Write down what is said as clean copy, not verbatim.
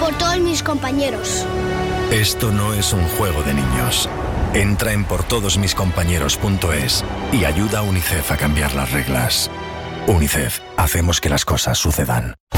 por todos mis compañeros. Esto no es un juego de niños. Entra en portodosmiscompañeros.es y ayuda a UNICEF a cambiar las reglas. UNICEF, hacemos que las cosas sucedan.